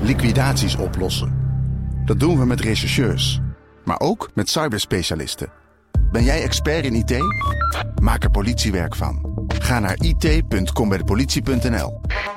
liquidaties oplossen. Dat doen we met rechercheurs, maar ook met cyberspecialisten. Ben jij expert in IT? Maak er politiewerk van. Ga naar it.combijdepolitie.nl.